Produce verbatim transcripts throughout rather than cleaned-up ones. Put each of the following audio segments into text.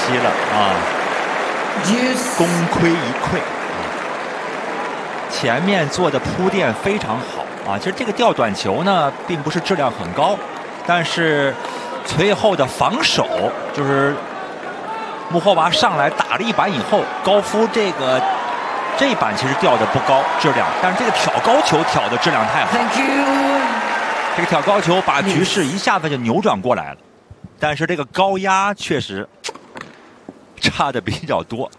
惜了啊，功亏一篑。前面做的铺垫非常好啊，其实这个吊短球呢，并不是质量很高，但是随后的防守就是穆霍娃上来打了一板以后，高夫这个这一板其实吊的不高质量，但是这个挑高球挑的质量太好。这个挑高球把局势一下子就扭转过来了，但是这个高压确实差的比较多。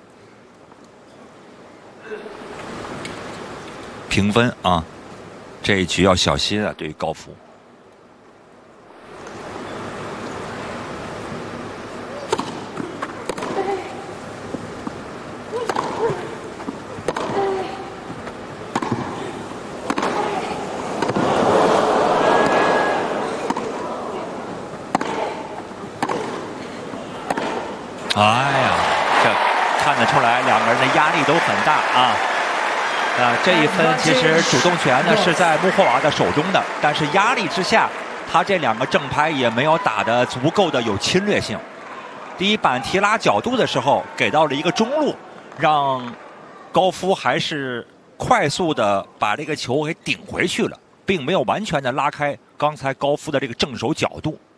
评分啊，这一局要小心啊，对于高夫。哎呀，这看得出来两个人的压力都很大啊。呃，这一分其实主动权呢是在穆霍娃的手中的，但是压力之下，他这两个正拍也没有打得足够的有侵略性。第一板提拉角度的时候给到了一个中路，让高夫还是快速的把这个球给顶回去了，并没有完全的拉开刚才高夫的这个正手角度。